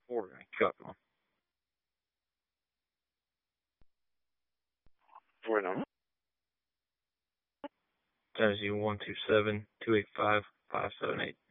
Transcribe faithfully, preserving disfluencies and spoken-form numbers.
Bueno, Bueno, that is you one two seven two eight five five seven eight.